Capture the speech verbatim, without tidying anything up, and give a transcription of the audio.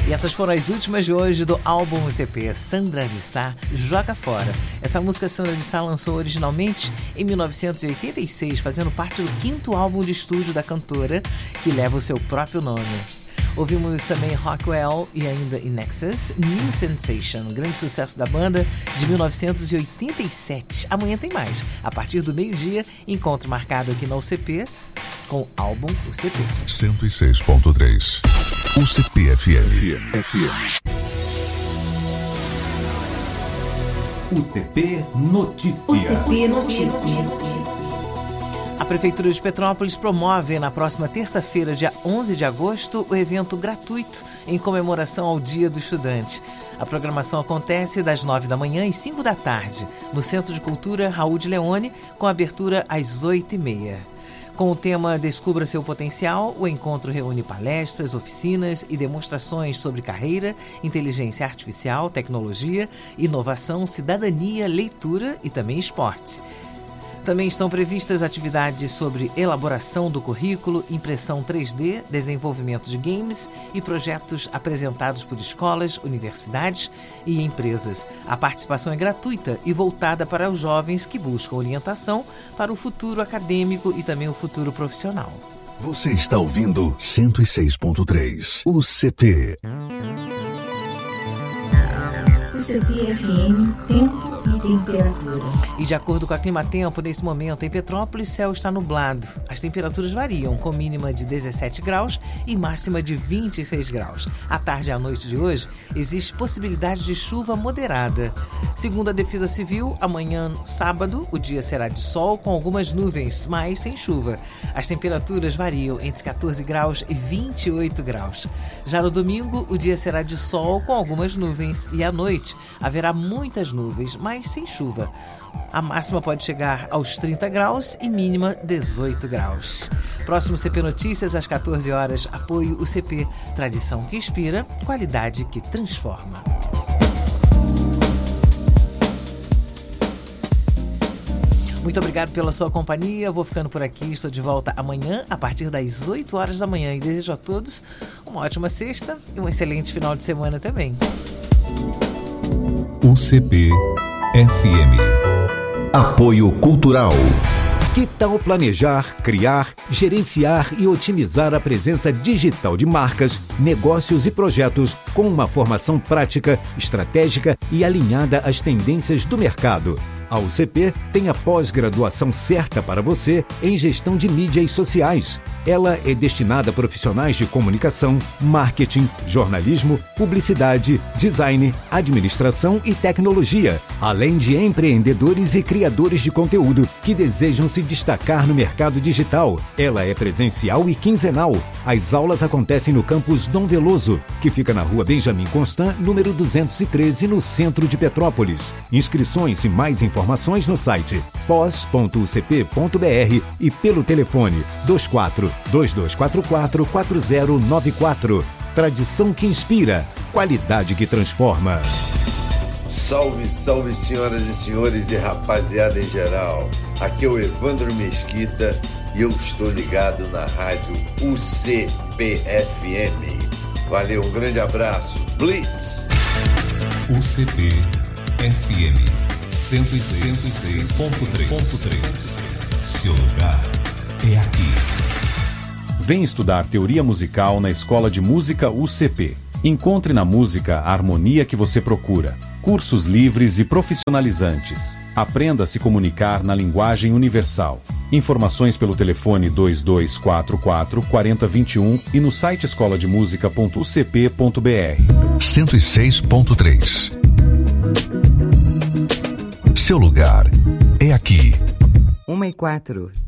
E essas foram as últimas de hoje do álbum U C P, Sandra de Sá, Joga Fora. Essa música Sandra de Sá lançou originalmente em mil novecentos e oitenta e seis, fazendo parte do quinto álbum de estúdio da cantora, que leva o seu próprio nome. Ouvimos também Rockwell e ainda In Excess, New Sensation, um grande sucesso da banda de mil novecentos e oitenta e sete. Amanhã tem mais. A partir do meio-dia, encontro marcado aqui na U C P com o álbum U C P. cento e seis ponto três U C P F M. F M. U C P Notícia. U C P Notícia. A Prefeitura de Petrópolis promove na próxima terça-feira, dia onze de agosto, o evento gratuito em comemoração ao Dia do Estudante. A programação acontece das nove da manhã às cinco da tarde, no Centro de Cultura Raul de Leone, com abertura às oito e meia. Com o tema Descubra Seu Potencial, o encontro reúne palestras, oficinas e demonstrações sobre carreira, inteligência artificial, tecnologia, inovação, cidadania, leitura e também esporte. Também estão previstas atividades sobre elaboração do currículo, impressão três D, desenvolvimento de games e projetos apresentados por escolas, universidades e empresas. A participação é gratuita e voltada para os jovens que buscam orientação para o futuro acadêmico e também o futuro profissional. Você está ouvindo cento e seis ponto três U C P. U C P F M, tempo e temperatura. E de acordo com a Climatempo, nesse momento em Petrópolis, céu está nublado. As temperaturas variam, com mínima de dezessete graus e máxima de vinte e seis graus. À tarde e à noite de hoje, existe possibilidade de chuva moderada. Segundo a Defesa Civil, amanhã, sábado, o dia será de sol com algumas nuvens, mas sem chuva. As temperaturas variam entre catorze graus e vinte e oito graus. Já no domingo, o dia será de sol com algumas nuvens e à noite haverá muitas nuvens, mas sem chuva. A máxima pode chegar aos trinta graus e mínima dezoito graus. Próximo C P Notícias, às quatorze horas, apoio U C P. Tradição que inspira, qualidade que transforma. Muito obrigado pela sua companhia. Vou ficando por aqui. Estou de volta amanhã, a partir das oito horas da manhã. E desejo a todos uma ótima sexta e um excelente final de semana também. U C P F M. Apoio Cultural. Que tal planejar, criar, gerenciar e otimizar a presença digital de marcas, negócios e projetos com uma formação prática, estratégica e alinhada às tendências do mercado? A U C P tem a pós-graduação certa para você em gestão de mídias sociais. Ela é destinada a profissionais de comunicação, marketing, jornalismo, publicidade, design, administração e tecnologia, além de empreendedores e criadores de conteúdo que desejam se destacar no mercado digital. Ela é presencial e quinzenal. As aulas acontecem no campus Dom Veloso, que fica na rua Benjamin Constant, número duzentos e treze, no centro de Petrópolis. Inscrições e mais informações no site pós ponto u c p ponto b r e pelo telefone dois quatro, dois dois quatro quatro, quatro zero nove quatro. Tradição que inspira, qualidade que transforma. Salve, salve, senhoras e senhores e rapaziada em geral. Aqui é o Evandro Mesquita e eu estou ligado na rádio U C P F M. Valeu, um grande abraço. Blitz! U C P F M cento e seis ponto três. Seu lugar é aqui. Vem estudar teoria musical na Escola de Música U C P. Encontre na música a harmonia que você procura. Cursos livres e profissionalizantes. Aprenda a se comunicar na linguagem universal. Informações pelo telefone dois dois quatro quatro, quatro zero dois um e no site escola de música ponto u c p ponto b r. cento e seis ponto três. Seu lugar é aqui. Uma e quatro.